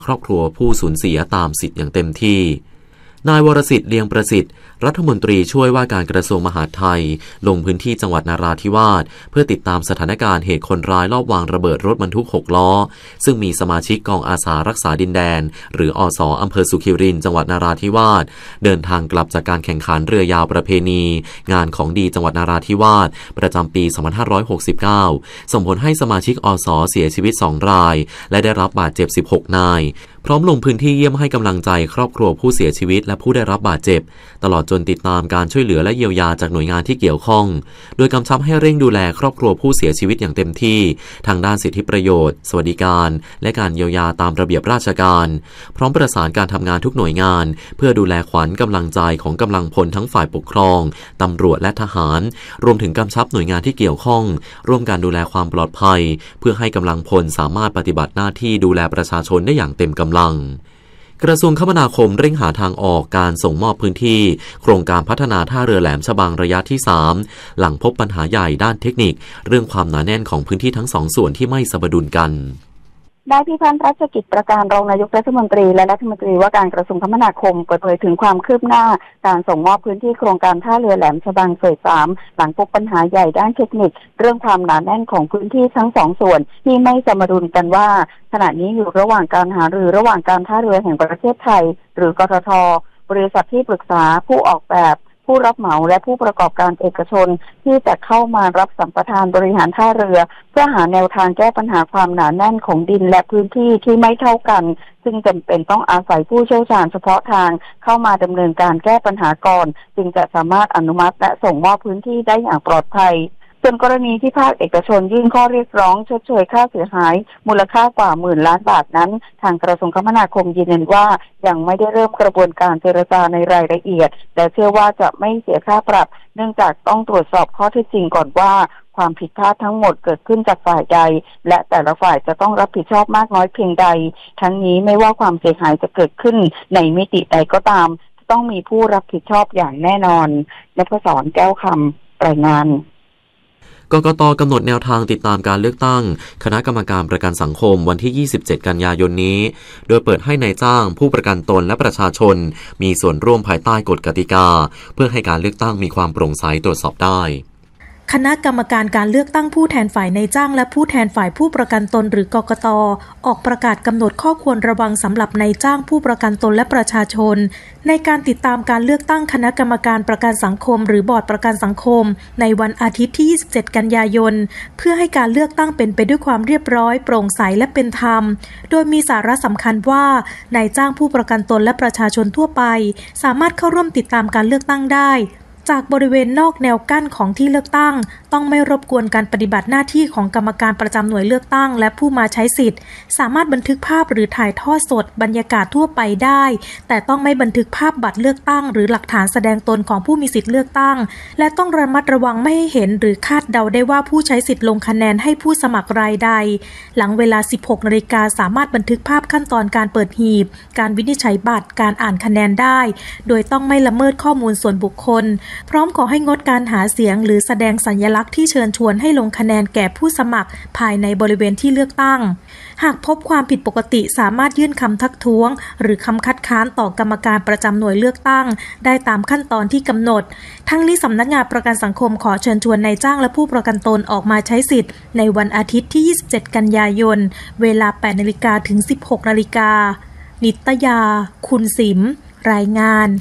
ครอบครัวผู้สูญเสียตามสิทธิ์อย่างเต็มที่นายวรสิทธิ์เลียงประสิทธิ์รัฐมนตรีช่วยว่าการกระทรวงมหาดไทยลงพื้นที่จังหวัดนราธิวาสเพื่อติดตามสถานการณ์เหตุคนร้ายลอบวางระเบิดรถบรรทุก6ล้อซึ่งมีสมาชิกกองอาสารักษาดินแดนหรืออส.อำเภอสุขิรินทร์จังหวัดนราธิวาสเดินทางกลับจากการแข่งขันเรือยาวประเพณีงานของดีจังหวัดนราธิวาสประจำปี2569ส่งผลให้สมาชิกอส.เสียชีวิต2รายและได้รับบาดเจ็บ16นายพร้อมลงพื้นที่เยี่ยมให้กำลังใจครอบครัวผู้เสียชีวิตและผู้ได้รับบาดเจ็บตลอดจนติดตามการช่วยเหลือและเยียวยาจากหน่วยงานที่เกี่ยวข้องโดยกำชับให้เร่งดูแลครอบครัวผู้เสียชีวิตอย่างเต็มที่ทางด้านสิทธิประโยชน์สวัสดิการและการเยียวยาตามระเบียบราชการพร้อมประสานการทำงานทุกหน่วยงานเพื่อดูแลขวัญกำลังใจของกำลังพลทั้งฝ่ายปกครองตำรวจและทหารรวมถึงกำชับหน่วยงานที่เกี่ยวข้องร่วมกันดูแลความปลอดภัยเพื่อให้กำลังพลสามารถปฏิบัติหน้าที่ดูแลประชาชนได้อย่างเต็มกำลังกระทรวงคมนาคมเร่งหาทางออกการส่งมอบพื้นที่โครงการพัฒนาท่าเรือแหลมฉบังระยะที่3หลังพบปัญหาใหญ่ด้านเทคนิคเรื่องความหนาแน่นของพื้นที่ทั้ง2ส่วนที่ไม่สมดุลกันนายพิพันธ์รัชกิจประการรองนายกรัฐมนตรีและรัฐมนตรีว่าการกระทรวงคมนาคมเปิดเผยถึงความคืบหน้าการส่งมอบพื้นที่โครงการท่าเรือแหลมฉบังเฟส 3หลังพบปัญหาใหญ่ด้านเทคนิคเรื่องความหนาแน่นของพื้นที่ทั้ง2ส่วนที่ไม่สมดุลกันว่าขณะนี้อยู่ระหว่างการหารือระหว่างการท่าเรือแห่งประเทศไทยหรือกทท.บริษัทที่ปรึกษาผู้ออกแบบผู้รับเหมาและผู้ประกอบการเอกชนที่จะเข้ามารับสัมปทานบริหารท่าเรือเพื่อหาแนวทางแก้ปัญหาความหนาแน่นของดินและพื้นที่ที่ไม่เท่ากันซึ่งจำเป็นต้องอาศัยผู้เชี่ยวชาญเฉพาะทางเข้ามาดำเนินการแก้ปัญหาก่อนจึงจะสามารถอนุมัติและส่งมอบพื้นที่ได้อย่างปลอดภัยส่วนกรณีที่ภาคเอกชนยื่นข้อเรียกร้องชดเชยค่าเสียหายมูลค่ากว่า10,000 ล้านบาทนั้นทางกระทรวงคมนาคมยืนยันว่ายังไม่ได้เริ่มกระบวนการเจรจาในรายละเอียดแต่เชื่อว่าจะไม่เสียค่าปรับเนื่องจากต้องตรวจสอบข้อเท็จจริงก่อนว่าความผิดพลาดทั้งหมดเกิดขึ้นจากฝ่ายใดและแต่ละฝ่ายจะต้องรับผิดชอบมากน้อยเพียงใดทั้งนี้ไม่ว่าความเสียหายจะเกิดขึ้นในมิติใดก็ตามต้องมีผู้รับผิดชอบอย่างแน่นอนนภศร แก้วคำรายงานกกต.กำหนดแนวทางติดตามการเลือกตั้งคณะกรรมการประกันสังคมวันที่27กันยายนนี้โดยเปิดให้นายจ้างผู้ประกันตนและประชาชนมีส่วนร่วมภายใต้กฎกติกาเพื่อให้การเลือกตั้งมีความโปร่งใสตรวจสอบได้คณะกรรมการการเลือกตั้งผู้แทนฝ่ายนายจ้างและผู้แทนฝ่ายผู้ประกันตนหรือกกต.ออกประกาศกำหนดข้อควรระวังสำหรับนายจ้างผู้ประกันตนและประชาชนในการติดตามการเลือกตั้งคณะกรรมการประกันสังคมหรือบอร์ดประกันสังคมในวันอาทิตย์ที่27กันยายนเพื่อให้การเลือกตั้งเป็นไปด้วยความเรียบร้อยโปร่งใสและเป็นธรรมโดยมีสาระสำคัญว่านายจ้างผู้ประกันตนและประชาชนทั่วไปสามารถเข้าร่วมติดตามการเลือกตั้งได้จากบริเวณนอกแนวกั้นของที่เลือกตั้งต้องไม่รบกวนการปฏิบัติหน้าที่ของกรรมการประจำหน่วยเลือกตั้งและผู้มาใช้สิทธิ์สามารถบันทึกภาพหรือถ่ายทอดสดบรรยากาศทั่วไปได้แต่ต้องไม่บันทึกภาพบัตรเลือกตั้งหรือหลักฐานแสดงตนของผู้มีสิทธิ์เลือกตั้งและต้องระมัดระวังไม่ให้เห็นหรือคาดเดาได้ว่าผู้ใช้สิทธิ์ลงคะแนนให้ผู้สมัครรายใดหลังเวลา 16 นาฬิกาสามารถบันทึกภาพขั้นตอนการเปิดหีบการวินิจฉัยบัตรการอ่านคะแนนได้โดยต้องไม่ละเมิดข้อมูลส่วนบุคคลพร้อมขอให้งดการหาเสียงหรือแสดงสัญลักษณ์ที่เชิญชวนให้ลงคะแนนแก่ผู้สมัครภายในบริเวณที่เลือกตั้งหากพบความผิดปกติสามารถยื่นคำทักท้วงหรือคำคัดค้านต่อกรรมการประจำหน่วยเลือกตั้งได้ตามขั้นตอนที่กำหนดทั้งนี้สำนักงานประกันสังคมขอเชิญชวนนายจ้างและผู้ประกันตนออกมาใช้สิทธิ์ในวันอาทิตย์ที่27กันยายนเวลา 8 นาฬิกาถึง 16 นาฬิกานิตยาคุณสิมรายงาน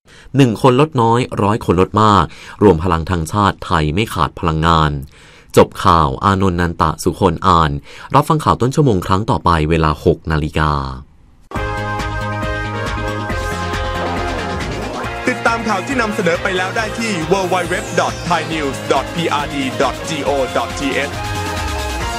1 คนลดน้อย100 คนลดมากรวมพลังทางชาติไทยไม่ขาดพลังงานจบข่าวอานนท์ นันตะสุคนอ่านรับฟังข่าวต้นชั่วโมงครั้งต่อไปเวลา 6 นาฬิกาติดตามข่าวที่นำเสนอไปแล้วได้ที่ www.thainews.prd.go.th